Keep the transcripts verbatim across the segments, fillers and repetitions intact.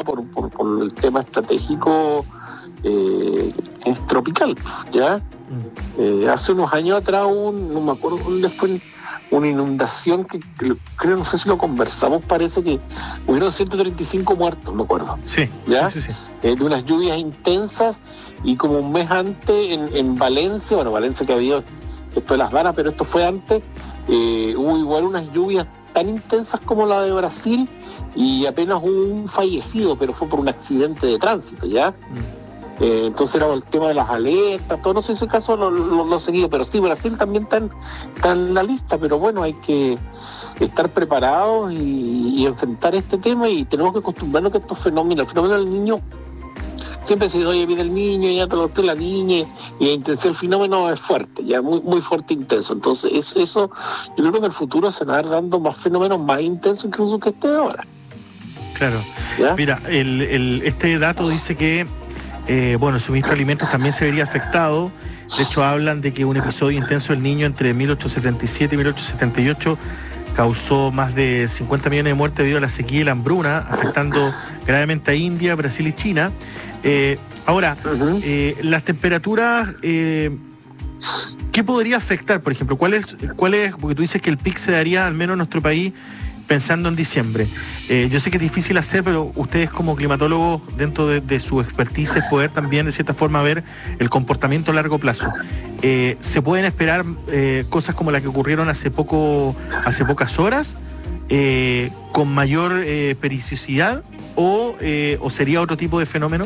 por, por, por el tema estratégico, eh, es tropical, ¿ya? Mm. Eh, hace unos años atrás, un, no me acuerdo dónde fue, una inundación que, que creo, no sé si lo conversamos, parece que hubieron ciento treinta y cinco muertos, me acuerdo. Sí, ¿ya? sí, sí, sí. Eh, de unas lluvias intensas, y como un mes antes en, en Valencia, bueno, Valencia que había esto de las vanas, pero esto fue antes, eh, hubo igual unas lluvias tan intensas como la de Brasil, y apenas hubo un fallecido, pero fue por un accidente de tránsito, ¿ya? Mm. Eh, entonces era el tema de las alertas, todo, no sé si ese caso lo, lo, lo seguido, pero sí, Brasil también está en, está en la lista, pero bueno, hay que estar preparados y, y enfrentar este tema, y tenemos que acostumbrarnos a que estos fenómenos, el fenómeno del niño, siempre se dice, oye, viene el niño, ya te lo estoy la niña, y la intensidad del fenómeno es fuerte, ya muy muy fuerte e intenso. Entonces eso, eso, yo creo que en el futuro se van a ir dando más fenómenos más intensos incluso que este de ahora. Claro. ¿Ya? Mira, el, el, este dato dice que Eh, bueno, el suministro de alimentos también se vería afectado. De hecho, hablan de que un episodio intenso del Niño entre mil ochocientos setenta y siete y mil ochocientos setenta y ocho causó más de cincuenta millones de muertes debido a la sequía y la hambruna, afectando gravemente a India, Brasil y China. Eh, ahora, uh-huh. eh, las temperaturas, eh, ¿qué podría afectar, por ejemplo? ¿Cuál es, cuál es, porque tú dices que el pic se daría al menos en nuestro país pensando en diciembre? Eh, yo sé que es difícil hacer, pero ustedes como climatólogos, dentro de, de su expertise, poder también de cierta forma ver el comportamiento a largo plazo. Eh, ¿Se pueden esperar eh, cosas como las que ocurrieron hace poco, hace pocas horas, eh, con mayor eh, periodicidad, o, eh, o sería otro tipo de fenómeno?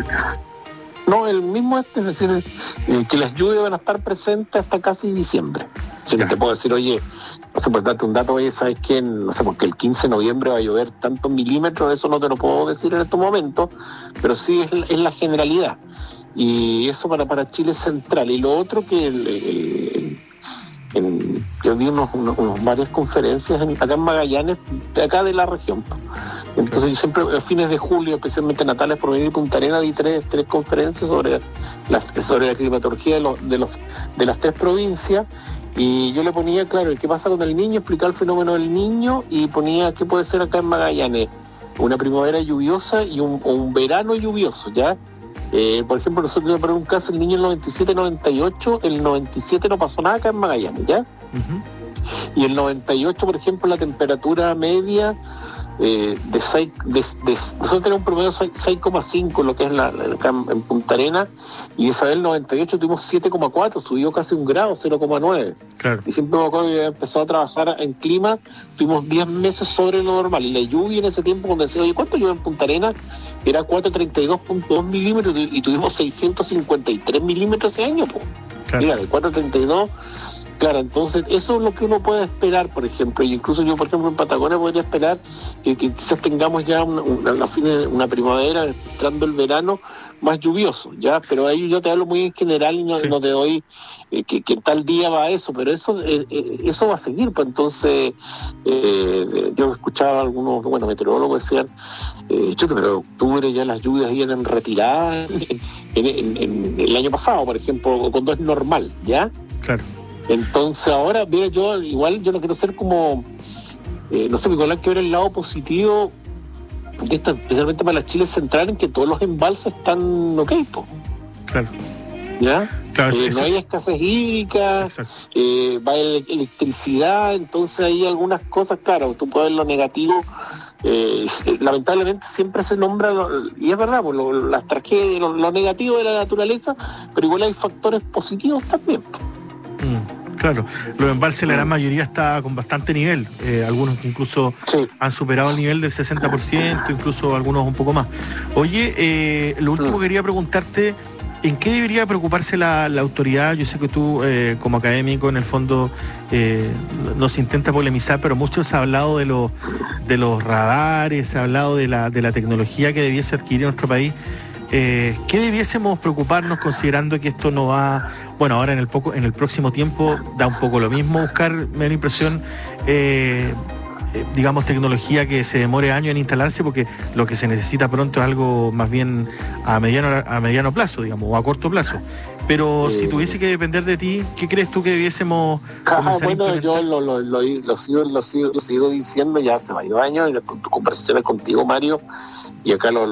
No, el mismo este, es decir, eh, que las lluvias van a estar presentes hasta casi diciembre. Si no te puedo decir, oye, no sé, pues date un dato, oye, ¿sabes qué? No sé, porque el quince de noviembre va a llover tantos milímetros, eso no te lo puedo decir en estos momentos, pero sí es, es la generalidad. Y eso para, para Chile es central. Y lo otro que el, el, el, yo vi unos, unos, unos varias conferencias en, acá en Magallanes, de acá de la región. Entonces yo siempre, a fines de julio, especialmente Natales por venir Punta Arenas, di tres, tres conferencias sobre la, sobre la climatología de, los, de, los, de las tres provincias. Y yo le ponía, claro, qué pasa con el niño, explicar el fenómeno del niño, y ponía qué puede ser acá en Magallanes, una primavera lluviosa y un, o un verano lluvioso, ¿ya? Eh, por ejemplo, nosotros le ponemos un caso, el niño en el noventa y siete noventa y ocho, el noventa y siete no pasó nada acá en Magallanes, ¿ya? Uh-huh. Y el noventa y ocho, por ejemplo, la temperatura media eh, de seis, de, de, nosotros tenemos un promedio de seis coma cinco, lo que es la, la, acá en Punta Arenas, y esa vez el noventa y ocho tuvimos siete coma cuatro, subió casi un grado, cero coma nueve. Claro. Y siempre me acuerdo que empezó a trabajar en clima, tuvimos diez meses sobre lo normal, y la lluvia en ese tiempo, cuando decía, oye, ¿cuánto llueve en Punta Arenas? Era cuatrocientos treinta y dos punto dos milímetros, y tuvimos seiscientos cincuenta y tres milímetros ese año, pues. Claro. Mira, de cuatrocientos treinta y dos. Claro, entonces eso es lo que uno puede esperar, por ejemplo, y incluso yo, por ejemplo, en Patagonia podría esperar que, que quizás tengamos ya una, una, una, una primavera, entrando el verano, más lluvioso, ya, pero ahí yo te hablo muy en general y no, sí. no te doy eh, que, que tal día va eso, pero eso eh, eh, eso va a seguir, pues entonces eh, yo escuchaba a algunos, bueno, meteorólogos decían, eh, chuta, pero octubre ya las lluvias vienen retiradas en, en, en, en el año pasado, por ejemplo, cuando es normal, ¿ya? Claro. Entonces ahora, mira, yo igual yo no quiero ser como, eh, no sé, Nicolás, que ver el lado positivo de esto, especialmente para la Chile central, en que todos los embalses están ok, po. Claro. ¿Ya? Claro, eh, eso, no hay escasez hídrica, eh, va el, electricidad, entonces hay algunas cosas, claro, tú puedes ver lo negativo, eh, lamentablemente siempre se nombra, lo, y es verdad, pues, lo, las tragedias, lo, lo negativo de la naturaleza, pero igual hay factores positivos también. Mm, claro, los embalses, la gran mayoría está con bastante nivel, eh, algunos que incluso sí. han superado el nivel del sesenta por ciento, incluso algunos un poco más. Oye, eh, lo último mm. que quería preguntarte, ¿en qué debería preocuparse la, la autoridad? Yo sé que tú, eh, como académico, en el fondo, eh, nos intenta polemizar, pero mucho se ha hablado de los, de los radares, se ha hablado de la, de la tecnología que debiese adquirir nuestro país. Eh, ¿Qué debiésemos preocuparnos, considerando que esto no va, bueno, ahora en el poco, en el próximo tiempo da un poco lo mismo buscar, me da la impresión, eh, eh, digamos, tecnología que se demore años en instalarse, porque lo que se necesita pronto es algo más bien a mediano, a mediano plazo, digamos, o a corto plazo? Pero eh, si tuviese que depender de ti, ¿qué crees tú que debiésemos comenzar bueno, a yo lo, lo, lo, lo, sigo, lo, sigo, lo sigo diciendo ya hace varios años, en conversaciones contigo, Mario, y acá lo